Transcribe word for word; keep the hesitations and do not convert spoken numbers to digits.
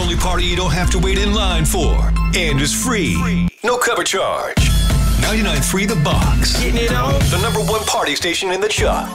only party you don't have to wait in line for. And is free. No cover charge. ninety-nine point three The Box. Getting it on. The number one party station in the Chuck.